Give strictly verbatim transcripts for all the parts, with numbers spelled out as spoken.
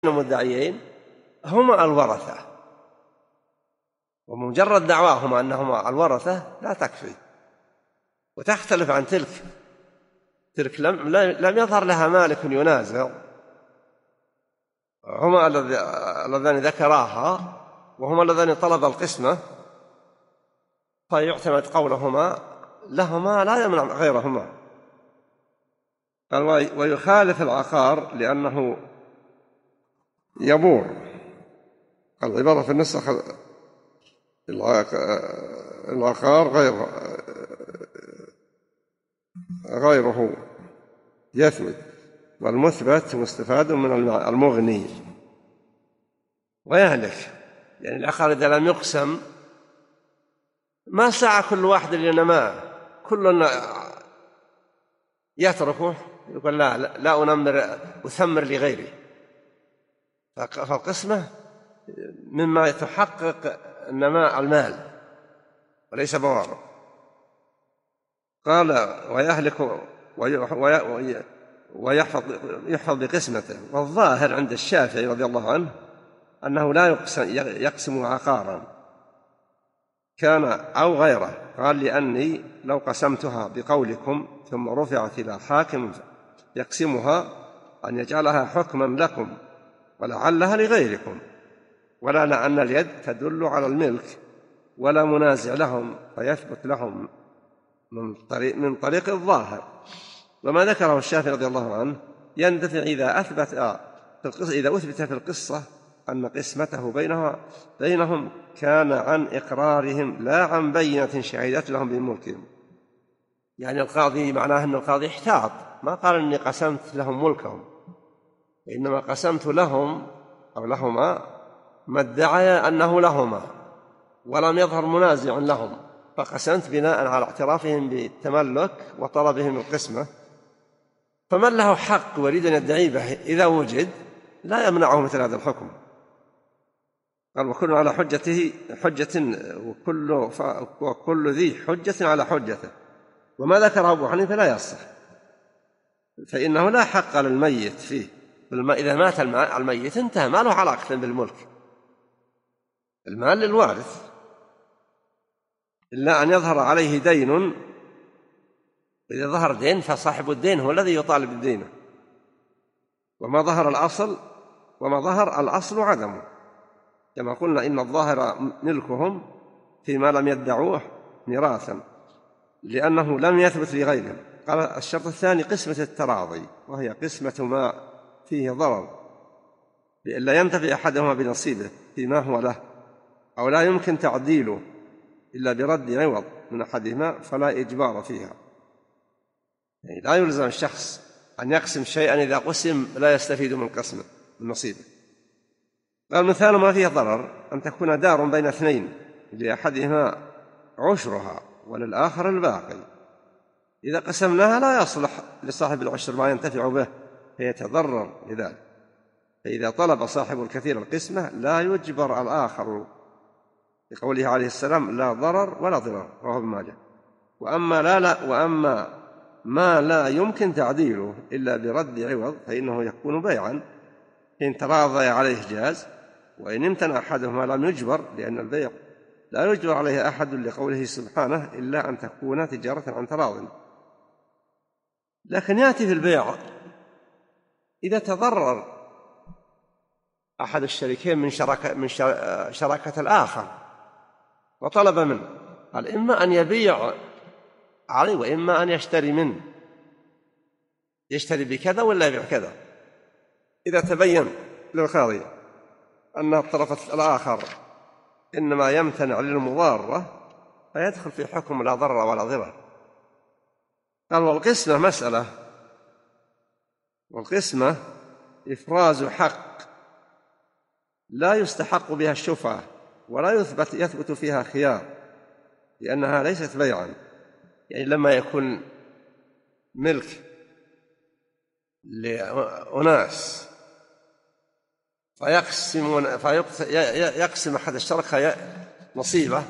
المدعيين هما الورثة، ومجرد دعواهما أنهما الورثة لا تكفي، وتختلف عن تلك تلك لم, لم يظهر لها مالك ينازع، هما اللذان ذكراها وهما اللذان طلب القسمة، فيعتمد قولهما لهما لا يمنع غيرهما. قال ويخالف العقار لأنه يبور. العبارة في النسخ العقار غير غيره يثبت، والمثبت مستفاد من المغني ويهلك. يعني العقار إذا لم يقسم ما سعى كل واحد لنماء، كل يتركه يقول لا لا أنمر أثمر لغيري. فالقسمة مما تحقق نماء المال وليس بواره. قال ويهلك ويحفظ يحفظ بقسمته. والظاهر عند الشافعي رضي الله عنه أنه لا يقسم, يقسم عقارا كان أو غيره. قال لأني لو قسمتها بقولكم ثم رفعت إلى حاكم يقسمها أن يجعلها حكما لكم ولعلها لغيركم، ولا لأن اليد تدل على الملك ولا منازع لهم فيثبت لهم من طريق, من طريق الظاهر. وما ذكره الشافعي رضي الله عنه يندفع إذا أثبت في القصة إذا أثبت في القصة أن قسمته بينها بينهم كان عن إقرارهم لا عن بينة شهدت لهم بملكهم. يعني القاضي معناه أن القاضي احتاط، ما قال أني قسمت لهم ملكهم، إنما قسمت لهم أو لهما ما ادعي أنه لهما ولم يظهر منازع لهم، فقسمت بناء على اعترافهم بالتملك وطلبهم القسمة. فمن له حق يريد أن يدعي به إذا وجد لا يمنعه مثل هذا الحكم. قال وكل على حجته حجة وكل, وكل ذي حجة على حجته. وما ذكره أبو حنيفة لا يصح، فإنه لا حق للميت فيه. إذا مات الميت انتهى، ما له علاقة بالملك، المال للوارث، إلا أن يظهر عليه دين. إذا ظهر دين فصاحب الدين هو الذي يطالب بالدين. وما ظهر الأصل وما ظهر الأصل عدمه، كما قلنا إن الظاهر ملكهم فيما لم يدعوه ميراثا لأنه لم يثبت لغيرهم. قال الشرط الثاني قسمة التراضي، وهي قسمة ما فيه ضرر لئلا ينتفع أحدهما بنصيبه فيما هو له أو لا يمكن تعديله إلا برد عوض من أحدهما فلا إجبار فيها. يعني لا يلزم الشخص أن يقسم شيئا إذا قسم لا يستفيد من قسمه من نصيبه. قال مثال ما فيه ضرر أن تكون دار بين اثنين لأحدهما عشرها وللآخر الباقي، إذا قسمناها لا يصلح لصاحب العشر ما ينتفع به فيتضرر لذلك. فإذا طلب صاحب الكثير القسمة لا يجبر الآخر، لقوله عليه السلام لا ضرر ولا ضرر، رواه ابن ماجه. وأما, لا لا وأما ما لا يمكن تعديله إلا برد عوض فإنه يكون بيعا، إن تراضي عليه جاز، وإن امتنع أحدهما لم يجبر، لأن البيع لا يجبر عليه أحد لقوله سبحانه إلا أن تكون تجارة عن تراض. لكن يأتي في البيع إذا تضرر أحد الشريكين من شراكة, من شراكة الآخر وطلب منه، قال إما أن يبيع عليه وإما أن يشتري منه، يشتري بكذا ولا يبيع كذا. إذا تبين للقاضي أن الطرف الآخر إنما يمتنع للمضارة فيدخل في حكم لا ضرر ولا ضرر. قال والقسمة مسألة، والقسمة إفراز حق لا يستحق بها الشفعة ولا يثبت يثبت فيها خيار، لأنها ليست بيعا. يعني لما يكون ملك لأناس فيقسم فيقسم أحد الشركاء نصيبه،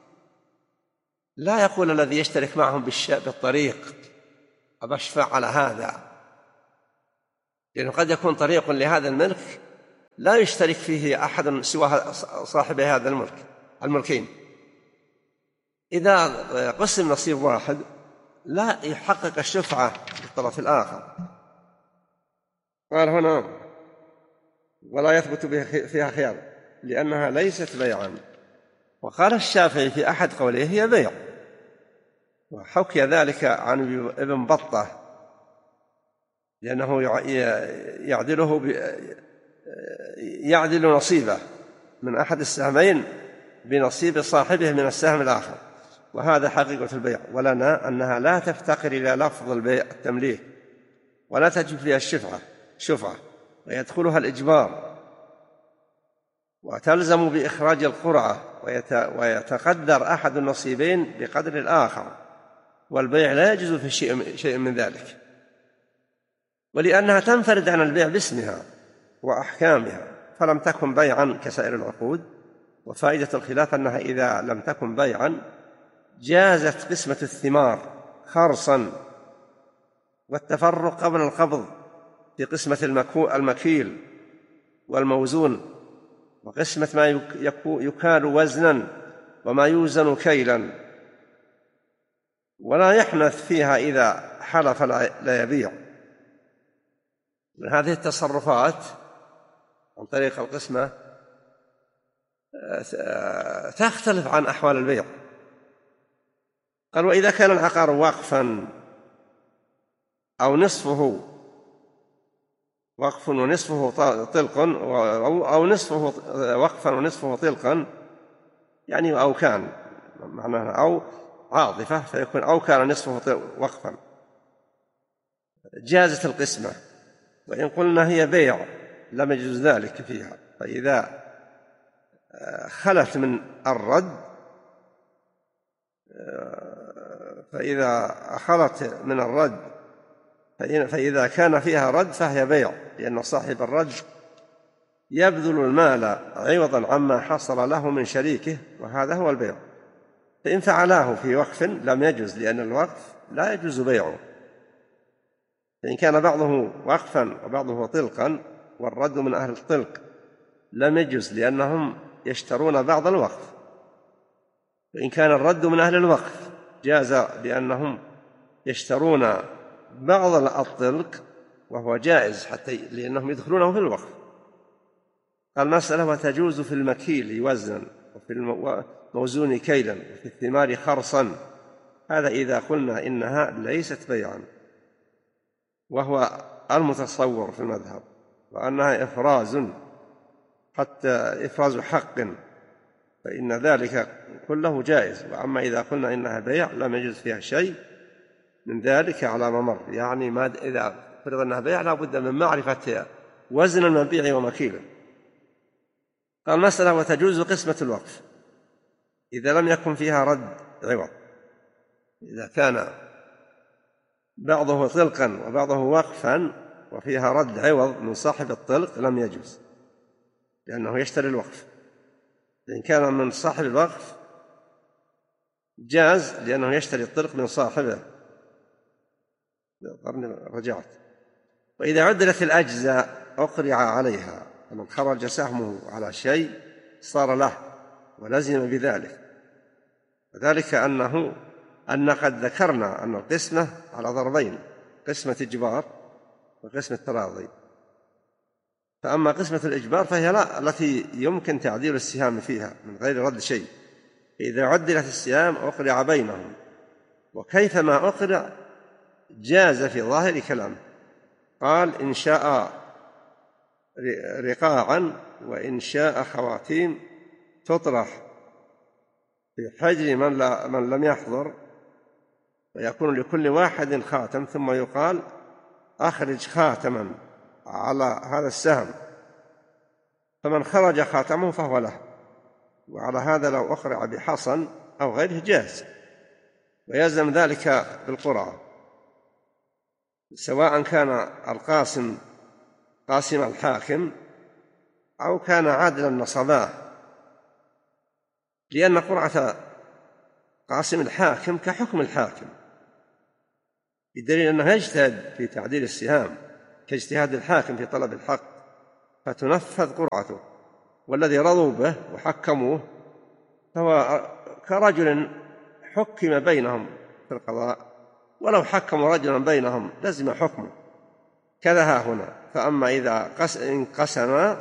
لا يقول الذي يشترك معهم بالطريق أبشفع على هذا، لأنه قد يكون طريق لهذا الملك لا يشترك فيه أحد سوى صاحب هذا الملك الملكين. إذا قسم نصيب واحد لا يحقق الشفعة للطرف الآخر. قال هنا ولا يثبت فيها خيار لأنها ليست بيعا. وقال الشافعي في أحد قوله هي بيع، وحكي ذلك عن ابن بطة لأنه يعدله يعدل نصيبه من أحد السهمين بنصيب صاحبه من السهم الآخر، وهذا حقيقة البيع. ولنا أنها لا تفتقر إلى لفظ البيع التمليك، ولا تجب فيها الشفعة شفعة ويدخلها الإجبار، وتلزم بإخراج القرعة، ويتقدر أحد النصيبين بقدر الآخر، والبيع لا يجوز في شيء من ذلك. ولأنها تنفرد عن البيع باسمها وأحكامها فلم تكن بيعا كسائر العقود. وفائدة الخلاف أنها إذا لم تكن بيعا جازت قسمة الثمار خرصا والتفرق قبل القبض في قسمة المكيل والموزون، وقسمة ما يكال وزنا وما يوزن كيلا، ولا يحنث فيها إذا حلف لا يبيع. من هذه التصرفات عن طريق القسمة تختلف عن أحوال البيع. قال وإذا كان العقار وقفا أو نصفه وقف ونصفه طلق أو نصفه وقفا ونصفه طلقا، يعني أو كان معناها أو عاطفة فيكون أو كان نصفه وقفا، جازت القسمة. وإن قلنا هي بيع لم يجوز ذلك فيها. فإذا خلت من الرد فإذا خلت من الرد فإذا كان فيها رد فهي بيع، لأن صاحب الرد يبذل المال عوضا عما حصل له من شريكه، وهذا هو البيع. فإن فعلاه في وقف لم يجوز، لأن الوقف لا يجوز بيعه. فإن كان بعضه وقفا وبعضه طلقا والرد من أهل الطلق لم يجوز، لأنهم يشترون بعض الوقف. وإن كان الرد من أهل الوقف جاز، لأنهم يشترون بعض الطلق وهو جائز حتى لأنهم يدخلونه في الوقف. قال مسألة وتجوز في المكيل وزنا وفي الموزون كيلا وفي الثمار خرصا. هذا إذا قلنا إنها ليست بيعا، وهو المتصور في المذهب، وأنها إفراز حتى إفراز حق، فإن ذلك كله جائز. وأما إذا قلنا إنها بيع لم يجوز فيها شيء من ذلك على ما مر، يعني ما إذا فرض أنها بيع لا بد من معرفة وزن المبيع ومكيله. قال مسألة وتجوز قسمة الوقف إذا لم يكن فيها رد عوض. إذا كان بعضه طلقا وبعضه وقفا وفيها رد عوض من صاحب الطلق لم يجوز، لأنه يشتري الوقف. إن كان من صاحب الوقف جاز، لأنه يشتري الطلق من صاحبه. رجعت. وإذا عدلت الأجزاء أقرع عليها، فمن خرج سهمه على شيء صار له ولزم بذلك. وذلك أنه أن قد ذكرنا أن القسمة على ضربين، قسمة إجبار وقسمة تراضي. فأما قسمة الإجبار فهي لا التي يمكن تعديل السهام فيها من غير رد شيء. إذا عدلت السهام أقرع بينهم، وكيفما أقرع جاز في ظاهر كلامه. قال إن شاء رقاعا وإن شاء خواتيم تطرح في حجر من, لا من لم يحضر، ويكون لكل واحد خاتم، ثم يقال أخرج خاتما على هذا السهم، فمن خرج خاتمه فهو له. وعلى هذا لو أقرع بحصن أو غيره جاز، ويلزم ذلك بالقرعة، سواء كان القاسم قاسم الحاكم أو كان عادلا نصباه، لأن قرعة قاسم الحاكم كحكم الحاكم، بدليل أنه يجتهد في تعديل السهام كاجتهاد الحاكم في طلب الحق. فتنفذ قرعته، والذي رضوا به وحكموه فهو كرجل حكم بينهم في القضاء، ولو حكموا رجلا بينهم لزم حكمه، كذا ها هنا. فأما إذا انقسم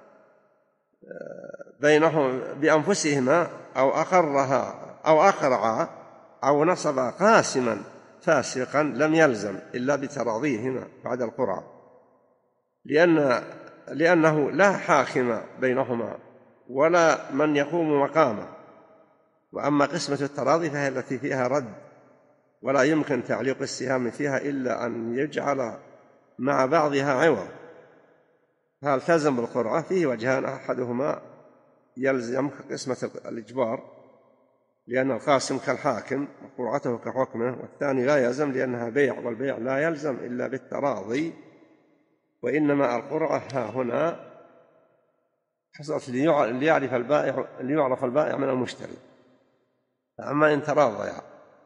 بينهم بأنفسهما أو أقرها أو أقرعا أو نصب قاسما فاسقا لم يلزم إلا بتراضيهما بعد القرعة، لأن لأنه لا حاكم بينهما ولا من يقوم مقامه. وأما قسمة التراضي فهي التي فيها رد، ولا يمكن تعليق السهام فيها إلا أن يجعل مع بعضها عوض. هل تلزم بالقرعة؟ فيه وجهان، أحدهما يلزم قسمة الإجبار لأن القاسم كالحاكم وقرعته كحكمه، والثاني لا يلزم لأنها بيع، والبيع لا يلزم إلا بالتراضي، وإنما القرعة ها هنا حصلت ليعرف البائع ليعرف البائع من المشتري. أما إن تراضيا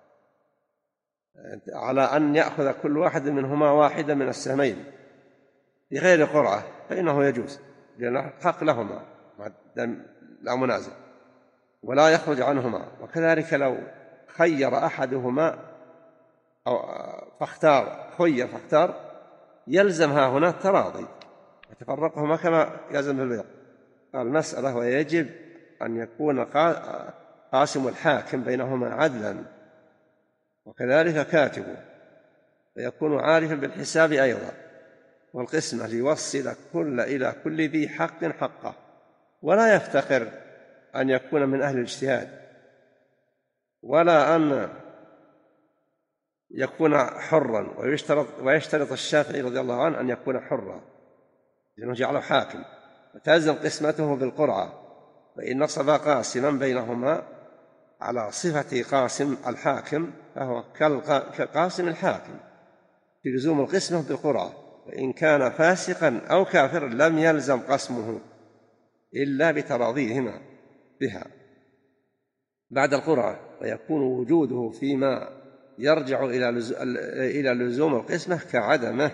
على أن يأخذ كل واحد منهما واحدة من السهمين بغير قرعة فإنه يجوز، لأن الحق لهما لا منازع ولا يخرج عنهما. وكذلك لو خير أحدهما أو فاختار خير فاختار يلزم ها هنا التراضي وتفرقهما كما يلزم بالبيع. المسألة ويجب أن يكون قاسم الحاكم بينهما عدلا، وكذلك كاتبه، فيكون عارفا بالحساب أيضا، والقسمة ليوصل كل إلى كل ذي حق حقه، ولا يفتقر أن يكون من أهل الاجتهاد، ولا أن يكون حرا. ويشترط, ويشترط الشافعي رضي الله عنه أن يكون حرا لأنه جعله حاكم، وتلزم قسمته بالقرعة، فإن نصب قاسما بينهما على صفة قاسم الحاكم فهو كقاسم الحاكم في لزوم القسمة بالقرعة، وإن كان فاسقا أو كافر لم يلزم قسمه إلا بتراضيهما بها بعد القرعة، ويكون وجوده فيما يرجع إلى لزوم القسمة كعدمه.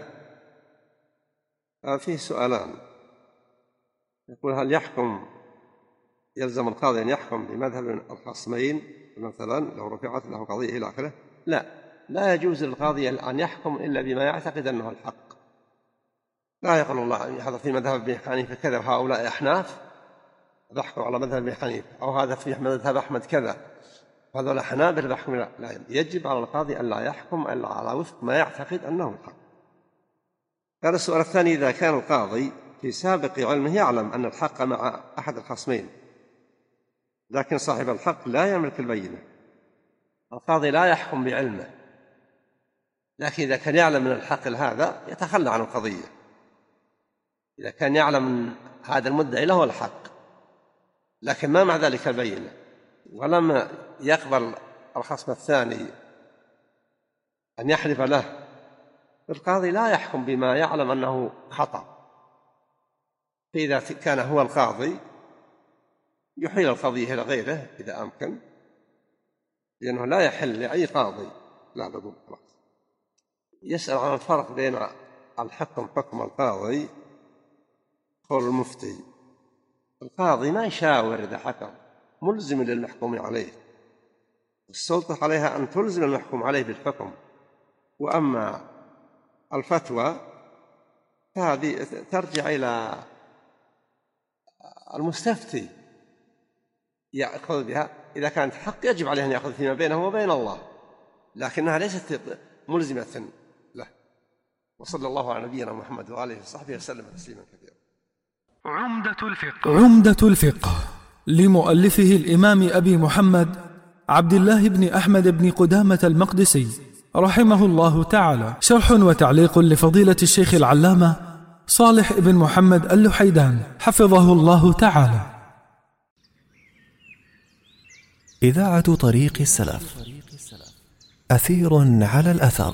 فيه سؤالان، يقول هل يحكم يلزم القاضي أن يحكم بمذهب الخصمين مثلا لو رفعت له قضية إلى آخره؟ لا، لا يجوز للقاضي أن يحكم إلا بما يعتقد أنه الحق. لا يقول الله أن يحضر في مذهب ابن حنيفة كذا وهؤلاء أحناف بحكم على مذهب ابن حنيفة، أو هذا في مذهب أحمد كذا وهذا الحنابلة بحكم. لا. لا، يجب على القاضي أن لا يحكم إلا على وفق ما يعتقد أنه الحق. هذا السؤال الثاني، إذا كان القاضي في سابق علمه يعلم أن الحق مع أحد الخصمين لكن صاحب الحق لا يملك البينة، القاضي لا يحكم بعلمه، لكن إذا كان يعلم من الحق هذا يتخلى عن القضية. إذا كان يعلم أن هذا المدعي له الحق لكن ما مع ذلك البينة ولم يقبل الخصم الثاني أن يحلف له، القاضي لا يحكم بما يعلم أنه خطأ. فإذا كان هو القاضي يحيل القضية إلى غيره إذا أمكن، لأنه لا يحل لأي قاضي. لا بقول خلاص. يسأل عن الفرق بين الحكم حكم القاضي قول المفتي. القاضي ما يشاور إذا حكم، ملزم للمحكوم عليه، السلطة عليها أن تلزم المحكوم عليه بالحكم. وأما الفتوى فهذه ترجع إلى المستفتي يأخذ بها، إذا كانت حق يجب عليه أن يأخذ فيما بينه وبين الله، لكنها ليست ملزمة له. وصلى الله على نبينا محمد وآله وصحبه وسلم تسليما كثيرا. عمدة الفقه. عمدة الفقه لمؤلفه الإمام أبي محمد عبد الله بن أحمد بن قدامة المقدسي رحمه الله تعالى، شرح وتعليق لفضيلة الشيخ العلامة صالح بن محمد اللحيدان حفظه الله تعالى. إذاعة طريق السلف، أثير على الأثر.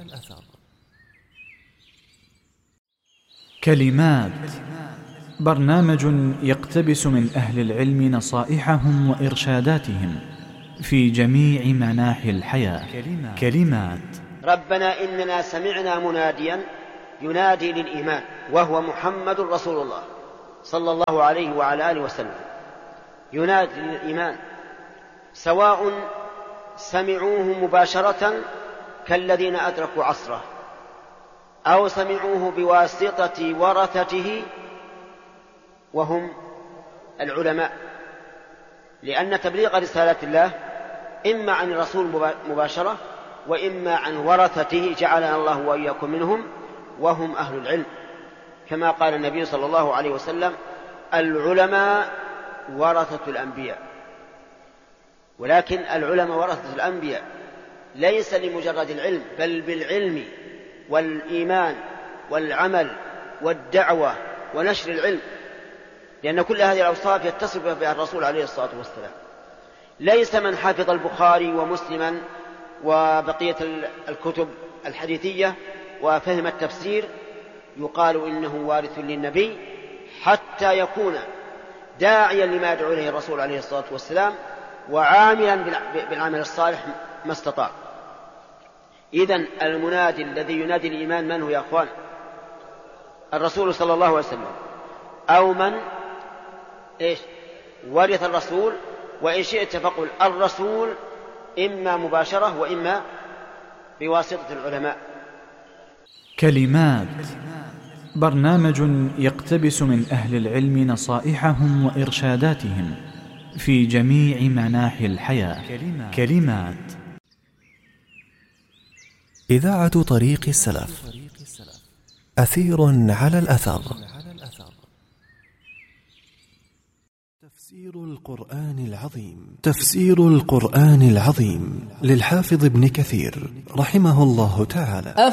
كلمات، برنامج يقتبس من أهل العلم نصائحهم وإرشاداتهم في جميع مناحي الحياة. كلمات. ربنا إننا سمعنا مناديا ينادي للإيمان وهو محمد رسول الله صلى الله عليه وعلى آله وسلم، ينادي للإيمان، سواء سمعوه مباشرة كالذين أدركوا عصره أو سمعوه بواسطة ورثته وهم العلماء، لأن تبليغ رسالة الله إما عن الرسول مباشرة وإما عن ورثته جعلنا الله وإياكم منهم وهم أهل العلم، كما قال النبي صلى الله عليه وسلم: العلماء ورثة الأنبياء. ولكن العلماء ورثة الأنبياء ليس لمجرد العلم، بل بالعلم والإيمان والعمل والدعوة ونشر العلم، لأن كل هذه الأوصاف يتصف بها الرسول عليه الصلاة والسلام. ليس من حفظ البخاري ومسلما وبقية الكتب الحديثية وفهم التفسير يقال إنه وارث للنبي حتى يكون داعيا لما يدعو إليه الرسول عليه الصلاة والسلام وعاملا بالعمل الصالح ما استطاع. إذن المنادي الذي ينادي الإيمان من هو يا أخوان؟ الرسول صلى الله عليه وسلم، أو من إيش ورث الرسول، وإن شئت فقل الرسول إما مباشرة وإما بواسطة العلماء. كلمات، برنامج يقتبس من أهل العلم نصائحهم وإرشاداتهم في جميع مناحي الحياة. كلمات, كلمات. إذاعة طريق السلف، أثير على الأثر. تفسير القرآن العظيم تفسير القرآن العظيم للحافظ ابن كثير رحمه الله تعالى.